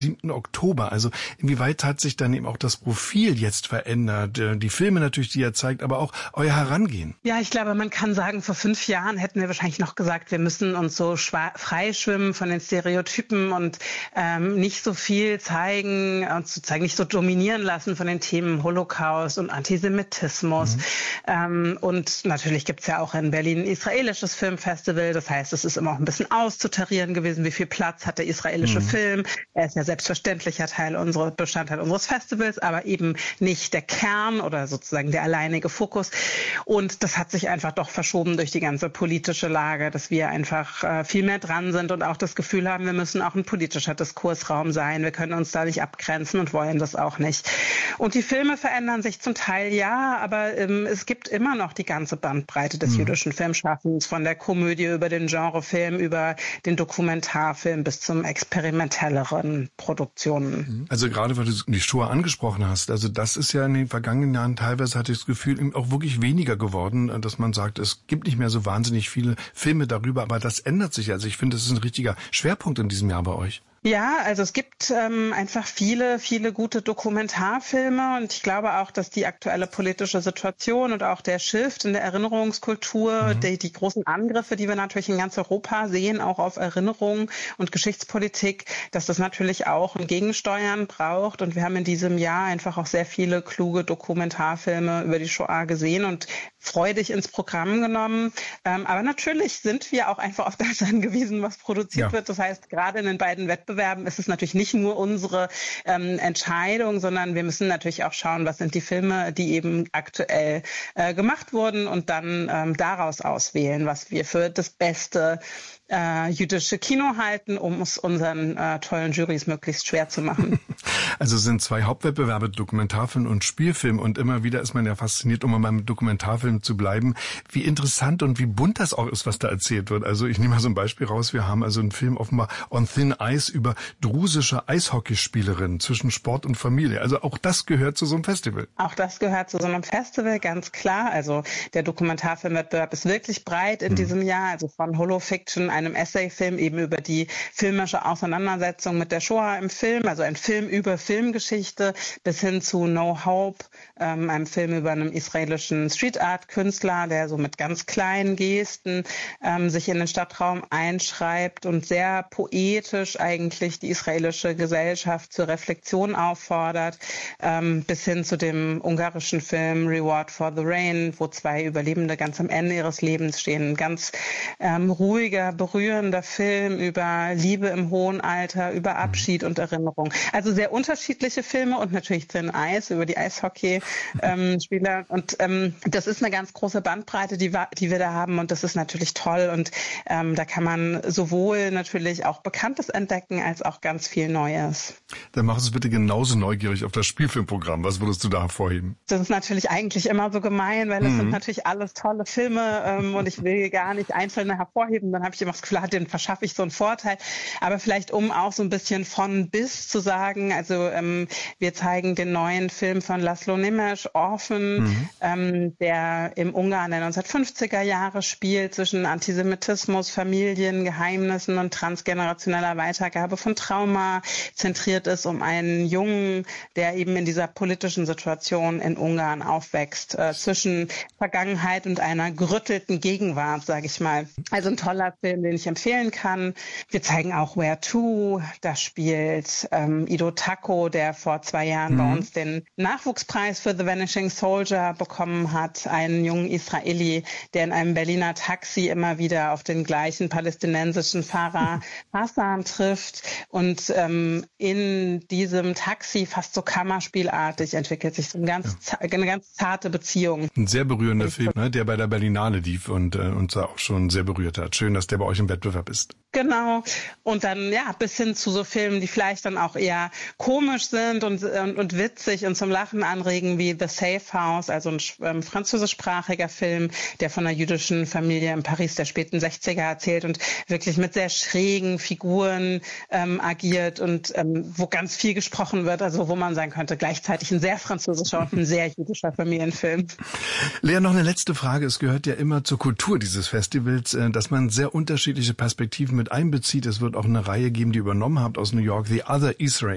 7. Oktober. Also inwieweit hat sich dann eben auch das Profil jetzt verändert? Die Filme natürlich, die ihr zeigt, aber auch euer Herangehen. Ja, ich glaube, man kann sagen, vor 5 Jahren hätten wir wahrscheinlich noch gesagt, wir müssen uns so freischwimmen von den Stereotypen und nicht so viel zeigen und sozusagen nicht so dominieren lassen von den Themen Holocaust und Antisemitismus. Und natürlich gibt's ja auch in Berlin ein israelisches Filmfestival. Das heißt, es ist immer auch ein bisschen auszutarieren gewesen, wie viel Platz hat der israelische Film. Er ist ja selbstverständlicher Bestandteil unseres Festivals, aber eben nicht der Kern oder sozusagen der alleinige Fokus. Und das hat sich einfach doch verschoben durch die ganze politische Lage, dass wir einfach viel mehr dran sind und auch das Gefühl haben, wir müssen auch ein politischer Diskursraum sein. Wir können uns da nicht abgrenzen und wollen das auch nicht. Und die Filme verändern sich zum Teil, ja, aber es gibt immer noch die ganze Bandbreite des jüdischen Filmschaffens, von der Komödie über den Genrefilm, über den Dokumentarfilm bis zum experimentelleren Produktionen. Also gerade, weil du die Shoah angesprochen hast, also das ist ja in den vergangenen Jahren teilweise, hatte ich das Gefühl, eben auch wirklich weniger geworden, dass man sagt, es gibt nicht mehr so wahnsinnig viele Filme darüber, aber das ändert sich. Also ich finde, das ist ein richtiger Schwerpunkt in diesem Jahr bei euch. Ja, also es gibt einfach viele gute Dokumentarfilme und ich glaube auch, dass die aktuelle politische Situation und auch der Shift in der Erinnerungskultur, die großen Angriffe, die wir natürlich in ganz Europa sehen, auch auf Erinnerung und Geschichtspolitik, dass das natürlich auch ein Gegensteuern braucht und wir haben in diesem Jahr einfach auch sehr viele kluge Dokumentarfilme über die Shoah gesehen und freudig ins Programm genommen. Aber natürlich sind wir auch einfach auf das angewiesen, was produziert wird. Das heißt, gerade in den beiden Wettbewerben ist es natürlich nicht nur unsere Entscheidung, sondern wir müssen natürlich auch schauen, was sind die Filme, die eben aktuell gemacht wurden und dann daraus auswählen, was wir für das beste jüdische Kino halten, um es unseren tollen Jurys möglichst schwer zu machen. Also es sind 2 Hauptwettbewerbe, Dokumentarfilm und Spielfilm. Und immer wieder ist man ja fasziniert, um beim Dokumentarfilm zu bleiben, wie interessant und wie bunt das auch ist, was da erzählt wird. Also ich nehme mal so ein Beispiel raus. Wir haben also einen Film offenbar On Thin Ice über drusische Eishockeyspielerinnen zwischen Sport und Familie. Also auch das gehört zu so einem Festival. Auch das gehört zu so einem Festival, ganz klar. Also der Dokumentarfilmwettbewerb ist wirklich breit in diesem Jahr. Also von Holofiction, einem Essayfilm eben über die filmische Auseinandersetzung mit der Shoah im Film, also ein Film über Filmgeschichte, bis hin zu No Hope, einem Film über einen israelischen Street-Art-Künstler, der so mit ganz kleinen Gesten sich in den Stadtraum einschreibt und sehr poetisch eigentlich die israelische Gesellschaft zur Reflexion auffordert, bis hin zu dem ungarischen Film Reward for the Rain, wo 2 Überlebende ganz am Ende ihres Lebens stehen. Ein ganz ruhiger, berührender Film über Liebe im hohen Alter, über Abschied und Erinnerung. Also sehr unterschiedliche Filme und natürlich Thin Ice über die Eishockey-Spieler. Und das ist eine ganz große Bandbreite, die wir da haben und das ist natürlich toll. Und da kann man sowohl natürlich auch Bekanntes entdecken, als auch ganz viel Neues. Dann mach es bitte genauso neugierig auf das Spielfilmprogramm. Was würdest du da hervorheben? Das ist natürlich eigentlich immer so gemein, weil das sind natürlich alles tolle Filme und ich will gar nicht einzelne hervorheben. Dann habe ich immer das Gefühl, den verschaffe ich so einen Vorteil. Aber vielleicht, um auch so ein bisschen von bis zu sagen, also wir zeigen den neuen Film von Laszlo Nemes, Orphan, der im Ungarn der 1950er Jahre spielt, zwischen Antisemitismus, Familien, Geheimnissen und transgenerationeller Weitergabe von Trauma, zentriert ist um einen Jungen, der eben in dieser politischen Situation in Ungarn aufwächst, zwischen Vergangenheit und einer gerüttelten Gegenwart, sage ich mal. Also ein toller Film, den ich empfehlen kann. Wir zeigen auch Where To, da spielt Ido Tacco, der vor 2 Jahren bei uns den Nachwuchspreis für The Vanishing Soldier bekommen hat, einen jungen Israeli, der in einem Berliner Taxi immer wieder auf den gleichen palästinensischen Fahrer Hassan trifft und in diesem Taxi fast so kammerspielartig entwickelt sich so eine ganz zarte Beziehung. Ein sehr berührender Film, ne, der bei der Berlinale lief und uns auch schon sehr berührt hat. Schön, dass der bei euch im Wettbewerb ist. Genau. Und dann, bis hin zu so Filmen, die vielleicht dann auch eher komisch sind und witzig und zum Lachen anregen, wie The Safe House, also ein französischsprachiger Film, der von einer jüdischen Familie in Paris der späten 60er erzählt und wirklich mit sehr schrägen Figuren agiert und wo ganz viel gesprochen wird, also wo man sagen könnte, gleichzeitig ein sehr französischer und ein sehr jüdischer Familienfilm. Lea, noch eine letzte Frage. Es gehört ja immer zur Kultur dieses Festivals, dass man sehr unterschiedliche Perspektiven mit einbezieht. Es wird auch eine Reihe geben, die ihr übernommen habt aus New York, The Other Israel.